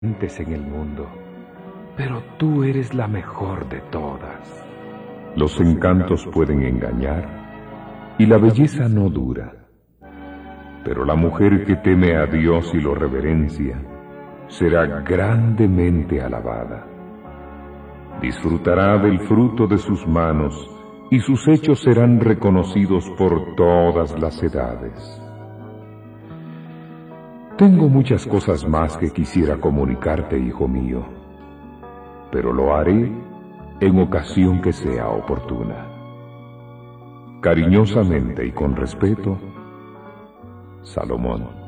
en el mundo, pero tú eres la mejor de todas. Los encantos pueden engañar y la belleza no dura, pero la mujer que teme a Dios y lo reverencia será grandemente alabada. Disfrutará del fruto de sus manos y sus hechos serán reconocidos por todas las edades. Tengo muchas cosas más que quisiera comunicarte, hijo mío, pero lo haré en ocasión que sea oportuna. Cariñosamente y con respeto, Salomón.